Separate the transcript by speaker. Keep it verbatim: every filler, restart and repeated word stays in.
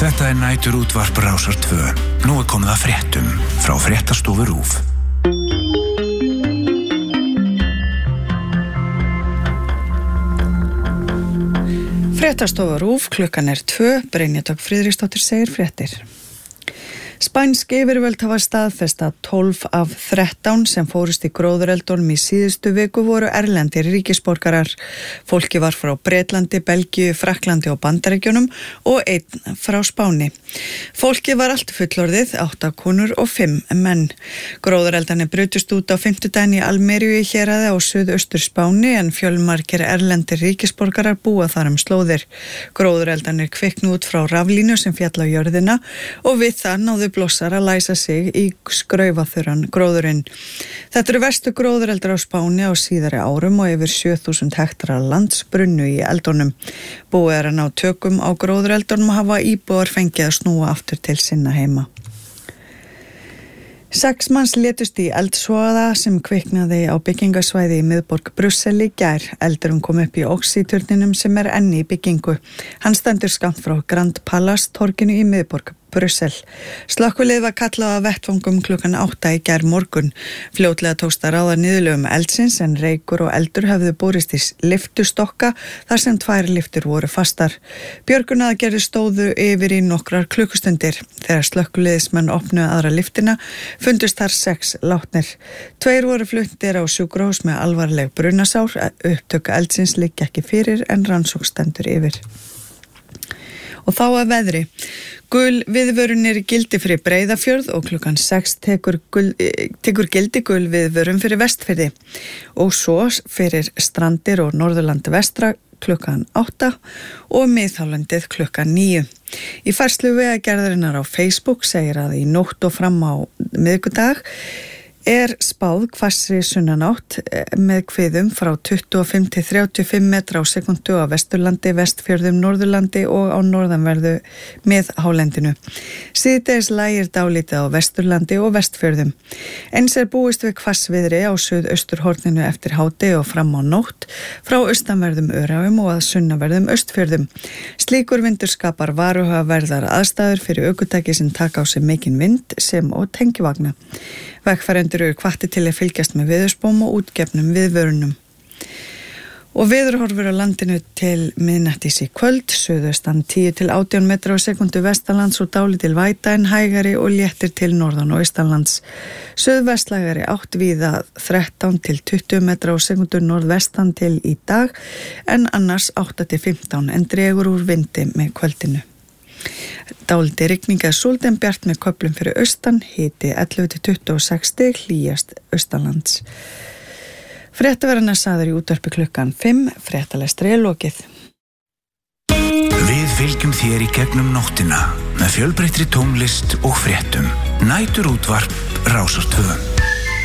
Speaker 1: Þetta er næturútvarp Rásar tvö. Nú er komið að fréttum frá fréttastofu RÚV.
Speaker 2: Fréttastofa RÚV, klukkan er tvö, Brynja Dögg Friðriksdóttir segir fréttir. Spænsk yfirvöld hafa staðfest að tólf af þrettán sem fórust í gróðureldunum í síðustu viku voru erlendir ríkisborgarar. Fólki var frá Bretlandi, Belgíu, Frakklandi og Bandaríkjunum og einn frá Spáni. Fólki var allt fullorðið, átta konur og fimm menn. Gróðureldarnir brutust út á fimmtudaginn í Almeríu í héraði á suðaustur Spáni en fjölmargir erlendir ríkisborgarar búa þar um slóðir. Gróðureldarnir kviknu út frá raflínu sem féll á jörðina og við það náðu blossar að læsa sig í skraufaþurran gróðurinn. Þetta eru verstu gróðureldar á Spáni á síðari árum og yfir sjö þúsund hektara landsbrunnu í eldunum. Búið er að ná tökum á gróðureldunum og hafa íbúar fengið að snúa aftur til sinna heima. Sex manns létust í eldsvoða sem kviknaði á byggingasvæði í miðborg Brussel í gær. Eldurinn kom upp í Oxy-turninum sem er enn í byggingu. Hann stendur skammt frá Grand Palace torginu í miðborg Brussel. Slökkvilið var kallað að vettvangum klukkan átta í gær morgun. Fljótlega tókst að ráða niðurlögum eldsins en reykur og eldur hefðu borist í lyftustokka þar sem tvær lyftur voru fastar. Björgunaraðgerðir stóðu yfir í nokkrar klukkustundir. Þegar slökkviliðsmenn opnuðu aðra lyftina fundust þar sex látnir. Tveir voru fluttir á sjúkrahús með alvarleg brunasár. Upptök eldsins liggja ekki fyrir en rannsókn stendur yfir. Og þá að veðri. Gul viðvörun er í gildi fyrir Breiðafjörð og klukkan sex tekur, gul, tekur gildi gul viðvörun fyrir Vestfirði og svo fyrir Strandir og Norðurland vestra klukkan átta og miðhálendið klukkan níu. Í færslu vegagerðarinnar á Facebook segir að í nótt og fram á miðvikudag er spáð hvassri sunnanátt með hviðum frá tuttugu og fimm til þrjátíu og fimm metra á sekundu á Vesturlandi, Vestfjörðum, Norðurlandi og á norðanverðu miðhálendinu. Síðdegis lægir dálítið á Vesturlandi og Vestfjörðum. Eins er búist við hvassviðri á suðausturhorninu eftir hádegi og fram á nótt frá austanverðum Öræfum og að sunnanverðum Austfjörðum. Slíkur vindur skapar varhugaverðar aðstæður fyrir ökutæki sem taka á sig mikinn vind sem og tengivagna. Vegfarendur eru hvattir til að fylgjast með veðurspám og útgefnum viðvörunum. Og veðurhorfur á landinu til miðnættis í kvöld, suðaustan tíu til átján metra á sekundu vestanlands og dálítil væta en hægari og léttir til norðan og austanlands. Suðvestlægari átt víða þrettán til tuttugu metra á sekundu norðvestan til í dag en annars átta til fimmtán en dregur úr vindi með kvöldinu. Dálítið rigning eða súld en bjart með köflum fyrir austan, hiti ellefu til tuttugu og sex stig, hlýjast austanlands. Fréttaverðarnar sagður í útvarpi klukkan fimm, fréttalestri er lokið.
Speaker 1: Við fylgjum þér í gegnum nóttina með fjölbreyttri tónlist og fréttum. Næturútvarp Rásar tvö.